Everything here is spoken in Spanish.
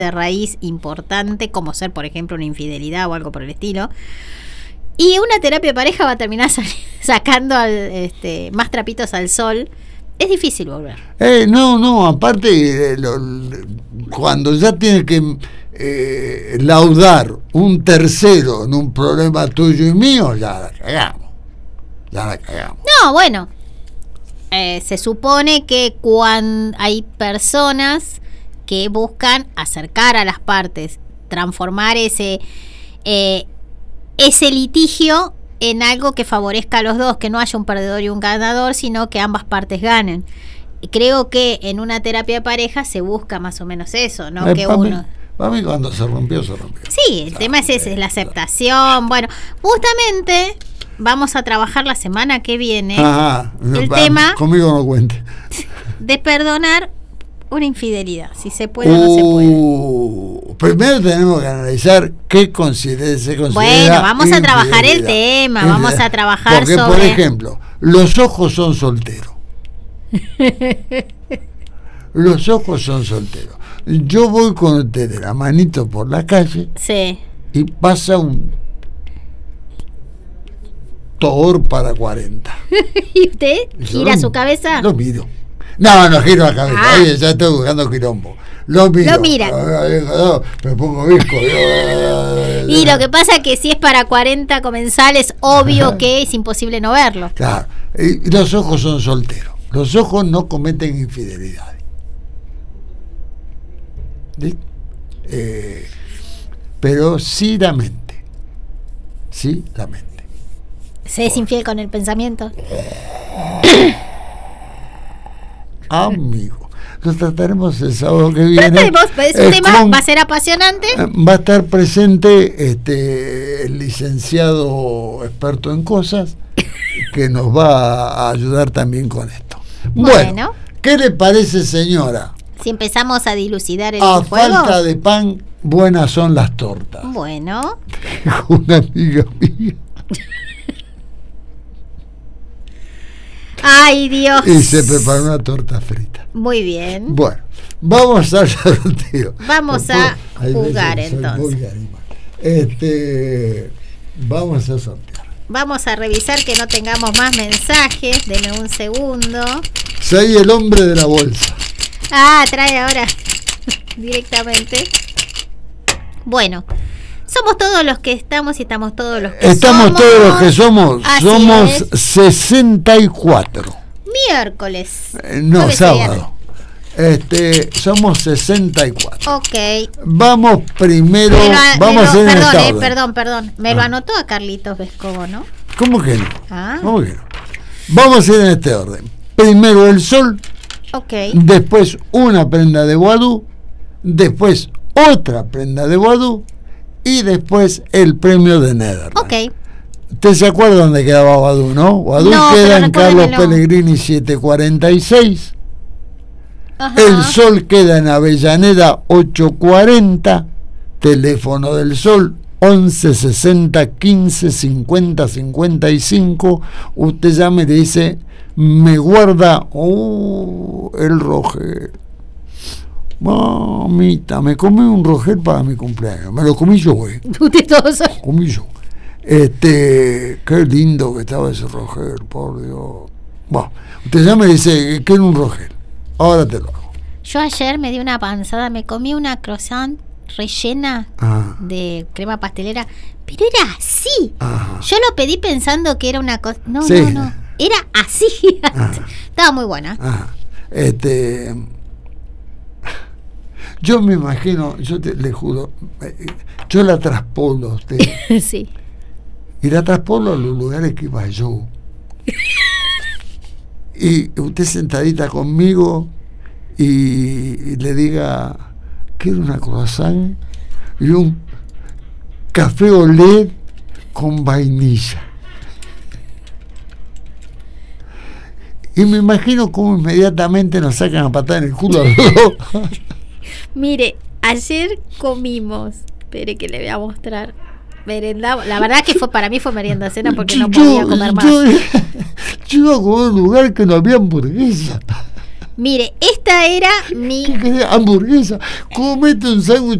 de raíz importante, como ser, por ejemplo, una infidelidad o algo por el estilo. Y una terapia de pareja va a terminar sacando más trapitos al sol. Es difícil volver. No, aparte, cuando ya tienes que laudar un tercero en un problema tuyo y mío, ya la cagamos. No, bueno, se supone que cuando hay personas que buscan acercar a las partes, transformar ese litigio en algo que favorezca a los dos, que no haya un perdedor y un ganador, sino que ambas partes ganen. Creo que en una terapia de pareja se busca más o menos eso, ¿no? Que uno... Para mí cuando se rompió. Sí, el tema es ese, es la aceptación. Bueno, justamente vamos a trabajar la semana que viene el tema conmigo no cuente de perdonar una infidelidad, si se puede o no se puede. Primero tenemos que analizar qué se considera. Bueno, vamos a trabajar el tema, vamos a trabajar porque, sobre... por ejemplo, los ojos son solteros. Los ojos son solteros. Yo voy con usted de la manito por la calle, sí, y pasa un Thor para 40. ¿Y usted gira su cabeza? Lo miro. No giro la cabeza. Oye, ya estoy buscando quilombo. Lo miro. Lo mira. Me pongo visco. Y lo que pasa es que si es para 40 comensales, obvio que es imposible no verlo. Claro. Y los ojos son solteros. Los ojos no cometen infidelidades. ¿Sí? Pero sí la mente. ¿Se es infiel con el pensamiento? Amigo, lo trataremos el sábado que viene. Es un tema, va a ser apasionante. Va a estar presente el licenciado experto en cosas que nos va a ayudar también con esto. Bueno, ¿qué le parece, señora? Si empezamos a dilucidar el juego. juego. A falta de pan, buenas son las tortas. Bueno. Una amiga mía. Ay, Dios. Y se preparó una torta frita. Muy bien. Bueno, vamos al sorteo. Vamos a jugar entonces. Vamos a sortear. Vamos a revisar que no tengamos más mensajes. Denme un segundo. Soy el hombre de la bolsa. Trae ahora directamente. Bueno, somos todos los que estamos y estamos todos los que somos. Estamos todos los que somos. Así somos es. 64. Miércoles. No, sábado. Somos 64. Ok. Vamos primero. Vamos a hacer perdón. Me lo anotó a Carlitos Vescovo, ¿no? ¿Cómo que no? ¿Cómo que no? Vamos a hacer en este orden. Primero el sol. Ok. Después una prenda de Guadú. Después otra prenda de Guadú. Y después el premio de Netherland. Ok. ¿Usted se acuerda dónde quedaba Guadú, no? Guadú queda en Carlos Pellegrini 746. Ajá. El sol queda en Avellaneda 840. Teléfono del sol 11 60 15 50 55. Usted llama y le dice: me guarda el Rogel. Mamita, me comí un Rogel para mi cumpleaños. Me lo comí yo, güey. Usted todo sabe. Comí yo. Qué lindo que estaba ese Rogel, por Dios. Bueno, usted llama y dice: quiero un Rogel. Ahora te lo hago. Yo ayer me di una panzada, me comí una croissant rellena de crema pastelera, pero era así. Yo lo pedí pensando que era una cosa. No, era así. Estaba muy buena. Yo me imagino, le juro, yo la traspolo a usted. Sí. Y la traspolo a los lugares que iba yo. Y usted sentadita conmigo y le diga: quiero una croissant y un café olé con vainilla. Y me imagino cómo inmediatamente nos sacan a patada en el culo a los dos. Mire, ayer comimos, espere que le voy a mostrar, merendamos. La verdad que para mí fue merienda cena porque no podía comer más. Yo iba a comer un lugar que no había hamburguesa. Mire, esta era mi... ¿Qué querés? Hamburguesa. Comete un sándwich